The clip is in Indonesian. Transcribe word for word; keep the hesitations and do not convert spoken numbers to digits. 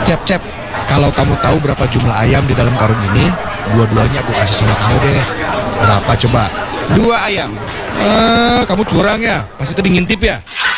Cep, Cep, kalau kamu tahu berapa jumlah ayam di dalam karung ini, dua-duanya aku kasih sama kamu deh. Berapa coba? Dua ayam. Eh, kamu curang ya? Pasti tadi ngintip ya?